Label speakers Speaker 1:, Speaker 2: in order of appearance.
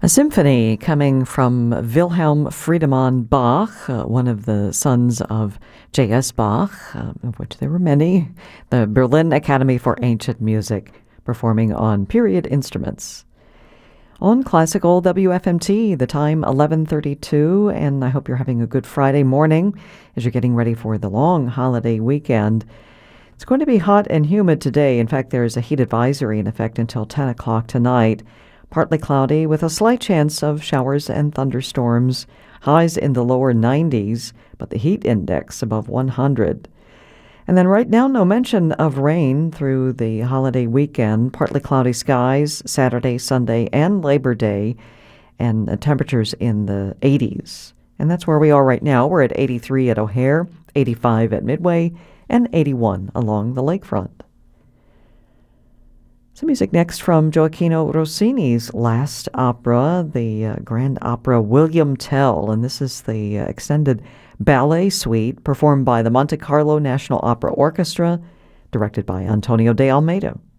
Speaker 1: A symphony coming from Wilhelm Friedemann Bach, one of the sons of J.S. Bach, of which there were many, the Berlin Academy for Ancient Music, performing on period instruments. On Classical WFMT, the time 11:32, and I hope you're having a good Friday morning as you're getting ready for the long holiday weekend. It's going to be hot and humid today. In fact, there is a heat advisory in effect until 10 o'clock tonight. Partly cloudy with a slight chance of showers and thunderstorms. Highs in the lower 90s, but the heat index above 100. And then right now, no mention of rain through the holiday weekend. Partly cloudy skies Saturday, Sunday, and Labor Day, and temperatures in the 80s. And that's where we are right now. We're at 83 at O'Hare, 85 at Midway, and 81 along the lakefront. Some music next from Gioacchino Rossini's last opera, the Grand Opera William Tell, and this is the extended ballet suite performed by the Monte Carlo National Opera Orchestra, directed by Antonio de Almeida.